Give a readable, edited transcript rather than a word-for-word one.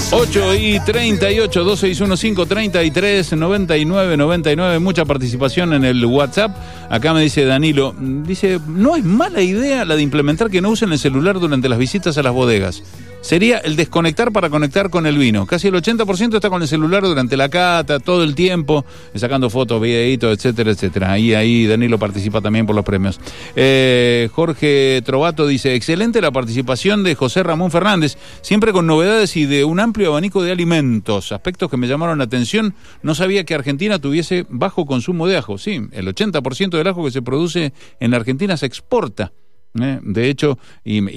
8:38, 2615339999, mucha participación en el WhatsApp. Acá me dice Danilo, dice, no es mala idea la de implementar que no usen el celular durante las visitas a las bodegas. Sería el desconectar para conectar con el vino. Casi el 80% está con el celular durante la cata, todo el tiempo, sacando fotos, videitos, etcétera, etcétera. Ahí Danilo participa también por los premios. Jorge Trovato dice, excelente la participación de José Ramón Fernández, siempre con novedades y de un amplio abanico de alimentos, aspectos que me llamaron la atención. No sabía que Argentina tuviese bajo consumo de ajo. Sí, el 80% del ajo que se produce en la Argentina se exporta. De hecho, y